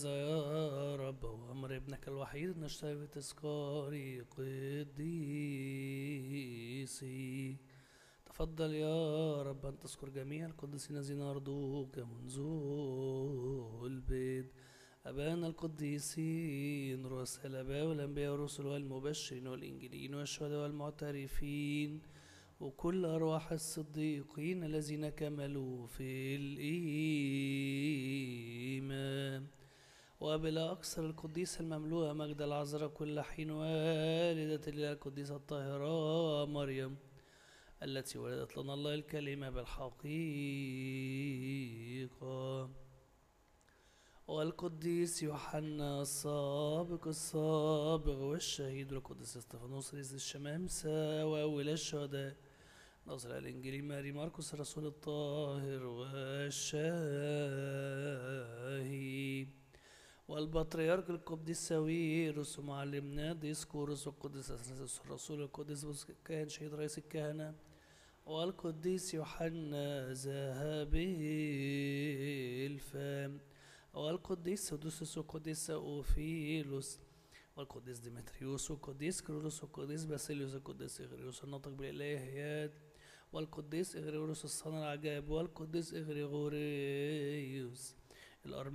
يا رب وأمر ابنك الوحيد نشتهي بتذكار قديسي. تفضل يا رب أن تذكر جميع القديسين الذين أرضوك منذ البدء، أبانا القديسين رؤساء الآباء والأنبياء والرسل والمبشرين والإنجيليين والشهداء والمعترفين وكل أرواح الصديقين الذين كملوا في الإيمان، وبلا أكثر القديسة المملوءة مجد العذراء كل حين والدة الإله القديسة الطاهرة مريم التي ولدت لنا الله الكلمة بالحقيقة، والقديس يوحنا السابق والشهيد والقديس استفانوس رئيس الشمامسة وأول الشهداء ناصر الإنجيل ماري مرقس الرسول الطاهر والشاهد والبطريرك القديس ساويرس ومعلمنا ديسكورس والقديس أثناسيوس الرسول القديس كان شهيد رئيس الكهنة والقديس يوحنا ذهب الفم والقديس سدوسوس والقديس أوفيلوس والقديس ديمتريوس والقديس كيرلس والقديس باسيليوس والقديس إغريوس الناطق بالإلهيات والقديس إغريغوريوس الصانع العجائب والقديس إغريغوريوس